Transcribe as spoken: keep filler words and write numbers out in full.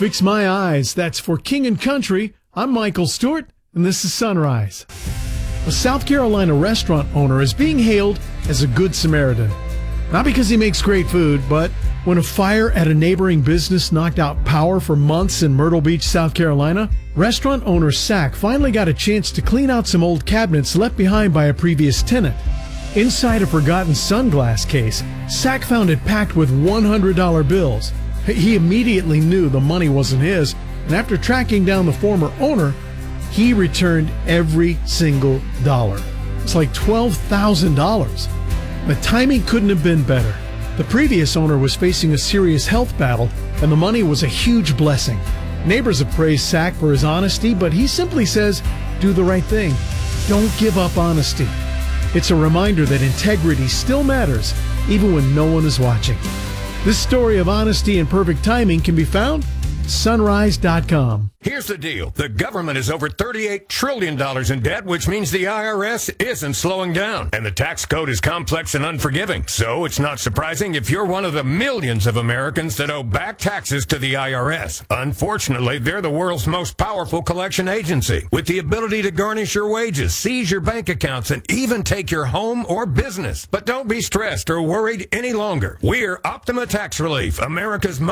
Fix My Eyes. That's for King and Country. I'm Michael Stewart, and this is Sunrise. A South Carolina restaurant owner is being hailed as a good Samaritan. Not because he makes great food, but when a fire at a neighboring business knocked out power for months in Myrtle Beach, South Carolina, restaurant owner Sack finally got a chance to clean out some old cabinets left behind by a previous tenant. Inside a forgotten sunglass case, Sack found it packed with one hundred dollar bills. He immediately knew the money wasn't his, and after tracking down the former owner, he returned every single dollar. It's like twelve thousand dollars. The timing couldn't have been better. The previous owner was facing a serious health battle, and the money was a huge blessing. Neighbors have praised Sack for his honesty, but he simply says, do the right thing. Don't give up honesty. It's a reminder that integrity still matters, even when no one is watching. This story of honesty and perfect timing can be found at sunrise dot com. Here's the deal. The government is over thirty-eight trillion dollars in debt, which means the I R S isn't slowing down. And the tax code is complex and unforgiving. So it's not surprising if you're one of the millions of Americans that owe back taxes to the I R S. Unfortunately, they're the world's most powerful collection agency, with the ability to garnish your wages, seize your bank accounts, and even take your home or business. But don't be stressed or worried any longer. We're Optima Tax Relief, America's most